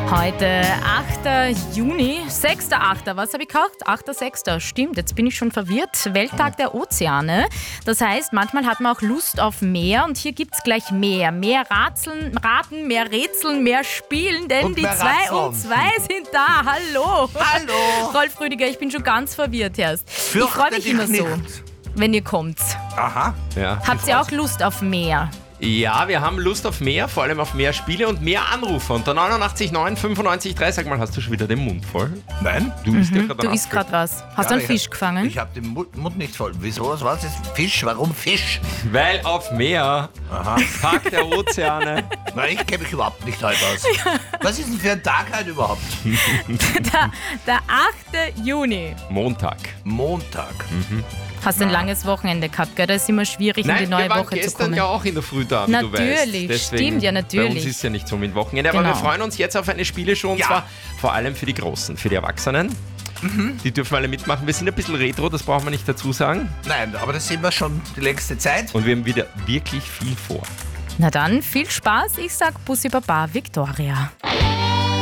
Heute 8. Juni, 6.8. Was habe ich gekauft? 8.6. Stimmt, jetzt bin ich schon verwirrt. Welttag der Ozeane. Das heißt, manchmal hat man auch Lust auf mehr und hier gibt es gleich mehr. Mehr Raten, mehr Rätseln, mehr Spielen, denn Und die mehr 2 und Ratseln. 2 sind da. Hallo. Hallo. Rolf Rüdiger, ich bin schon ganz verwirrt erst. Ich Fürchte freue mich dich immer so, nicht. wenn ihr kommt. Aha. Ja. Habt ihr auch Lust auf mehr? Ja, wir haben Lust auf mehr, vor allem auf mehr Spiele und mehr Anrufe. Unter 89 9 95 3. Sag mal, hast du schon wieder den Mund voll? Nein? Du isst ja Du isst gerade was. Hast du einen Fisch gefangen? Ich habe den Mund nicht voll. Wieso? Was ist Fisch? Warum Fisch? Weil auf mehr. Aha. Tag der Ozeane. Nein, ich kenne mich überhaupt nicht heute aus. Was ist denn für ein Tag heute überhaupt? Der 8. Juni. Montag. Montag. Hast ein langes Wochenende gehabt, gell? Das ist immer schwierig, in die Nein, neue wir waren Woche zu gestern kommen. ja auch in der Früh da, wie du weißt. Natürlich, Deswegen, stimmt, ja, natürlich. Bei uns ist ja nicht so mit Wochenende, aber Genau. wir freuen uns jetzt auf eine Spieleshow und Ja. zwar vor allem für die Großen, für die Erwachsenen. Die dürfen alle mitmachen. Wir sind ein bisschen retro, das brauchen wir nicht dazu sagen. Nein, aber das sehen wir schon die längste Zeit. Und wir haben wieder wirklich viel vor. Na dann, viel Spaß. Ich sag Bussi Baba Victoria.